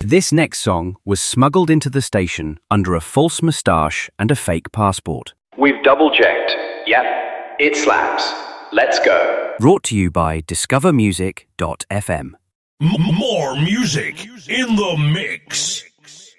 This next song was smuggled into the station under a false moustache and a fake passport. We've double-checked. Yep, it slaps. Let's go. Brought to you by discovermusic.fm. More music in the mix.